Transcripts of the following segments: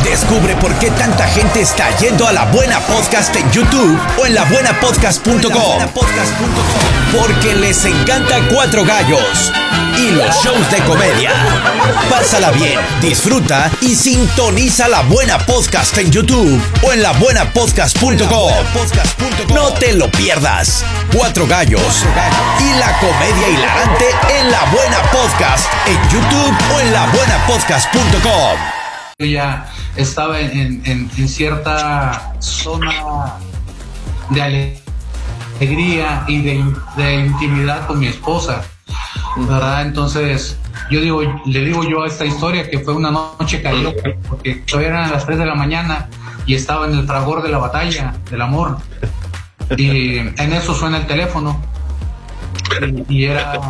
Descubre por qué tanta gente está yendo a La Buena Podcast en YouTube o en labuenapodcast.com. Porque les encanta Cuatro Gallos y los shows de comedia. Pásala bien, disfruta y sintoniza La Buena Podcast en YouTube o en labuenapodcast.com. No te lo pierdas. Cuatro Gallos y la comedia hilarante en La Buena Podcast en YouTube o en labuenapodcast.com. Yo ya estaba en cierta zona de alegría y de intimidad con mi esposa, ¿verdad? Entonces le digo yo a esta historia que fue una noche carioca, porque todavía eran las 3 de la mañana y estaba en el fragor de la batalla del amor, y en eso suena el teléfono y era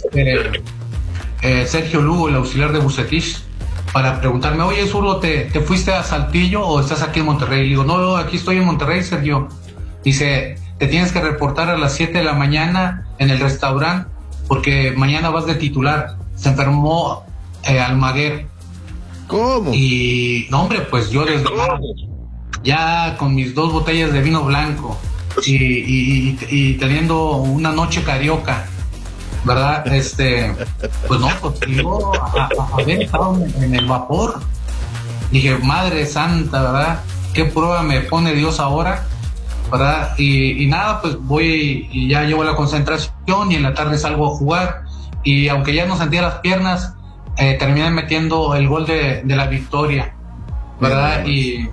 Sergio Lugo, el auxiliar de Bucetich, para preguntarme: oye, Zurdo, ¿te fuiste a Saltillo o estás aquí en Monterrey? Le digo: no, aquí estoy en Monterrey, Sergio. Dice: te tienes que reportar a las 7 de la mañana en el restaurante porque mañana vas de titular. Se enfermó Almaguer. ¿Cómo? Y no, hombre, pues yo desvelado, ya con mis 2 botellas de vino blanco y teniendo una noche carioca, ¿verdad? Pues no, pues yo haber estado en el vapor, dije: madre santa, ¿verdad? ¿Qué prueba me pone Dios ahora? ¿Verdad? Y nada, pues voy y ya llevo la concentración y en la tarde salgo a jugar, y aunque ya no sentía las piernas, terminé metiendo el gol de la victoria, ¿verdad? Y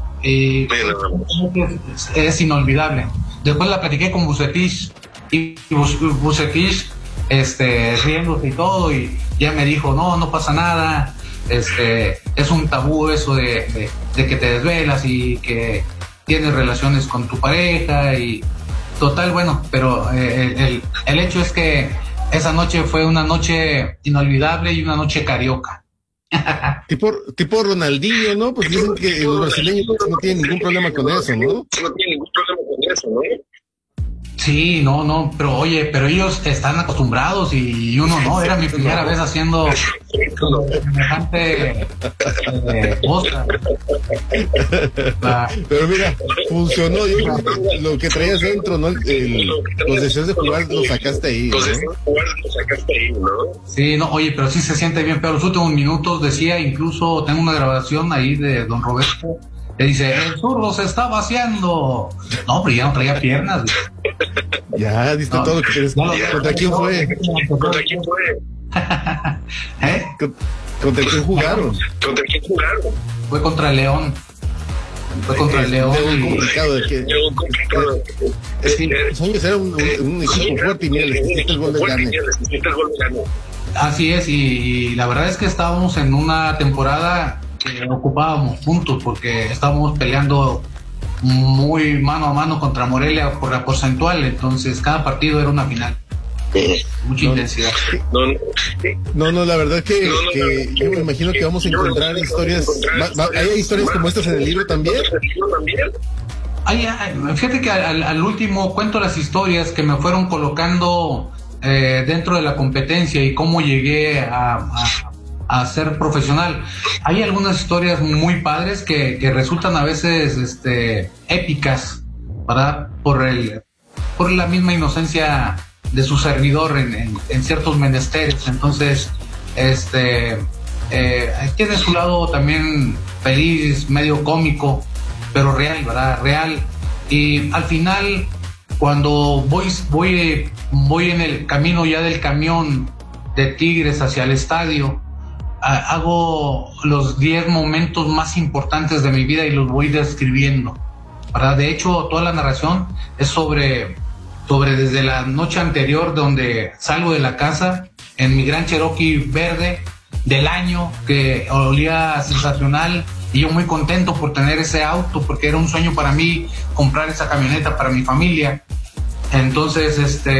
es inolvidable. Después la platiqué con Bucetich y Bucetich riéndose y todo, y ya me dijo: no pasa nada, es un tabú eso de que te desvelas y que tienes relaciones con tu pareja, y total, bueno, pero el hecho es que esa noche fue una noche inolvidable y una noche carioca. Tipo Ronaldinho, ¿no? Pues dicen que los brasileños no tienen ningún problema con eso, ¿no? Sí, no, pero oye, pero ellos están acostumbrados y uno no. Era mi primera vez haciendo semejante cosa. Pero mira, funcionó. Lo que traías dentro, ¿no? Los deseos de jugar los sacaste ahí, ¿no? Sí, no, oye, pero sí se siente bien. Pero los últimos minutos decía, incluso tengo una grabación ahí de don Roberto, que dice: el Zurdo se está vaciando. No, pero ya no traía piernas. Ya, diste todo lo que quieres. ¿Contra quién fue? ¿Contra quién jugaron? Fue contra el León. Era un equipo fuerte, y mira, le hiciste el gol de gane. Así es, y la verdad es que estábamos en una temporada que ocupábamos puntos porque estábamos peleando muy mano a mano contra Morelia por la porcentual, entonces cada partido era una final. Mucha intensidad. No, la verdad que yo me imagino que vamos a encontrar historias. ¿Hay historias como estas en el libro también? Fíjate que al último cuento las historias que me fueron colocando dentro de la competencia y cómo llegué a ser profesional. Hay algunas historias muy padres que resultan a veces épicas, ¿verdad? Por la misma inocencia de su servidor en ciertos menesteres. Entonces, tiene su lado también feliz, medio cómico, pero real, ¿verdad? Real. Y al final, cuando voy en el camino ya del camión de Tigres hacia el estadio, hago los 10 momentos más importantes de mi vida y los voy describiendo, ¿verdad? De hecho, toda la narración es sobre desde la noche anterior, donde salgo de la casa en mi gran Cherokee verde del año, que olía sensacional, y yo muy contento por tener ese auto, porque era un sueño para mí comprar esa camioneta para mi familia. Entonces,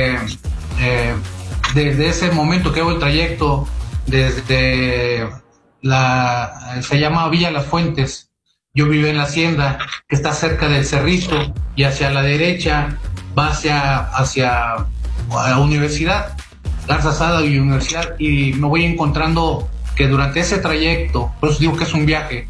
desde ese momento que hago el trayecto desde se llama Villa Las Fuentes, yo vivo en la hacienda que está cerca del Cerrito, y hacia la derecha va hacia la universidad, Garza Sada y Universidad, y me voy encontrando que durante ese trayecto, por eso digo que es un viaje,